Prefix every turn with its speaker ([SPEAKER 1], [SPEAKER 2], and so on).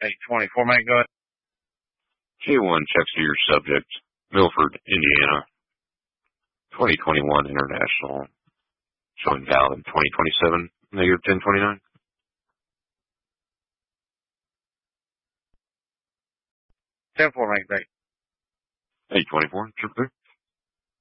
[SPEAKER 1] 824, mate, go ahead.
[SPEAKER 2] K1 checks to your subject, Milford, Indiana, 2021 International, showing valid 2027, -1029.
[SPEAKER 1] 10-4, mate, great.
[SPEAKER 2] 824, trip there.